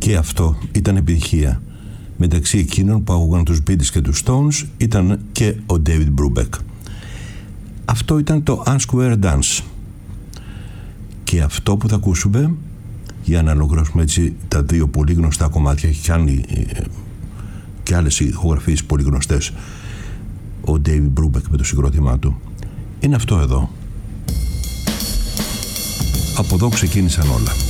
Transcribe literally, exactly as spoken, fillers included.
Και αυτό ήταν επιτυχία. Μεταξύ εκείνων που άκουγαν τους Beatles και τους Stones ήταν και ο David Brubeck. Αυτό ήταν το Unsquare Dance. Και αυτό που θα ακούσουμε, για να ολοκληρώσουμε έτσι τα δύο πολύ γνωστά κομμάτια, έχει κάνει και άλλες ηχογραφίες πολύ γνωστές ο David Brubeck με το συγκρότημά του, είναι αυτό εδώ. Από εδώ ξεκίνησαν όλα.